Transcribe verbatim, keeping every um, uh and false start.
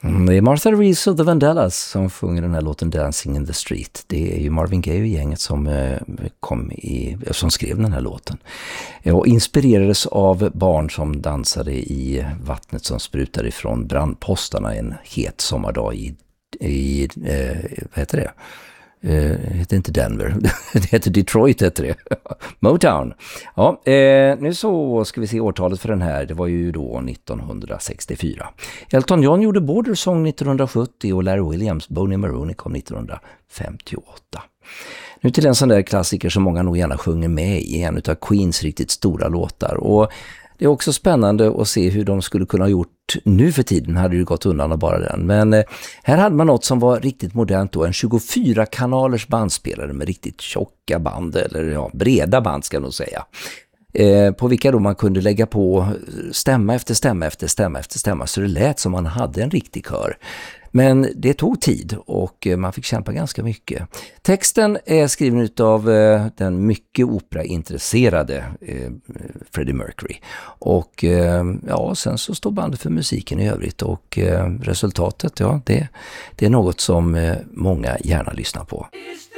Mm, det är Martha Reeves och The Vandellas som sjunger den här låten Dancing in the Street. Det är ju Marvin Gaye och gänget som, eh, kom i, som skrev den här låten. Och inspirerades av barn som dansade i vattnet som sprutade ifrån brandpostarna en het sommardag i, i eh, vad heter det? Det heter inte Denver, det heter Detroit heter det. Motown. Ja, eh, nu så ska vi se årtalet för den här. Det var ju då nittonhundrasextiofyra. Elton John gjorde Border Song nittonhundrasjuttio och Larry Williams Boney Maroney kom nittonhundrafemtioåtta. Nu till en sån där klassiker som många nog gärna sjunger med i, en av Queens riktigt stora låtar. Och det är också spännande att se hur de skulle kunna ha gjort nu för tiden, hade det gått undan och bara den. Men eh, här hade man något som var riktigt modernt då, en tjugofyra kanalers bandspelare med riktigt tjocka band, eller ja, breda band ska jag nog säga. Eh, på vilka då man kunde lägga på stämma efter stämma efter stämma efter stämma, så det lät som man hade en riktig kör. Men det tog tid och man fick kämpa ganska mycket. Texten är skriven av eh, den mycket operaintresserade eh, Freddie Mercury. Och eh, ja, sen så står bandet för musiken i övrigt. Och eh, resultatet, ja, det, det är något som eh, många gärna lyssnar på.